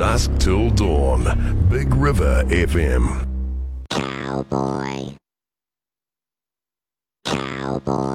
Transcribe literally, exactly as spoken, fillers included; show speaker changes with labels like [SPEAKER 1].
[SPEAKER 1] dusk till dawn. Big River F M.
[SPEAKER 2] Cowboy. Cowboy.